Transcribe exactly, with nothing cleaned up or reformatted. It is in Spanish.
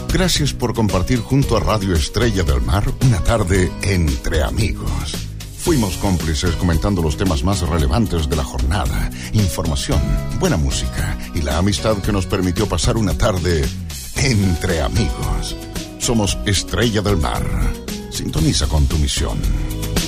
Gracias por compartir junto a Radio Estrella del Mar una tarde entre amigos. Fuimos cómplices comentando los temas más relevantes de la jornada, información, buena música y la amistad que nos permitió pasar una tarde entre amigos. Somos Estrella del Mar. Sintoniza con tu misión.